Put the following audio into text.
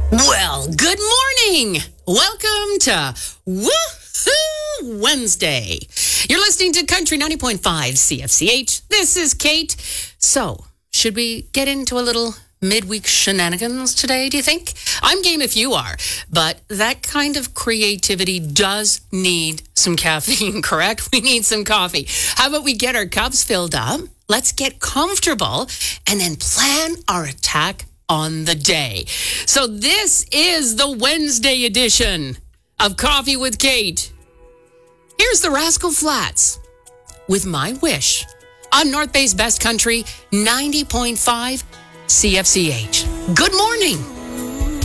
Well, good morning. Welcome to Woohoo Wednesday. You're listening to Country 90.5 CFCH. This is Kate. So, should we get into a little midweek shenanigans today, do you think? I'm game if you are, but that kind of creativity does need some caffeine, correct? We need some coffee. How about we get our cups filled up? Let's get comfortable and then plan our attack on the day. So this is the Wednesday edition of Coffee with Kate. Here's the Rascal Flatts with My Wish on North Bay's Best Country 90.5 CFCH. Good morning.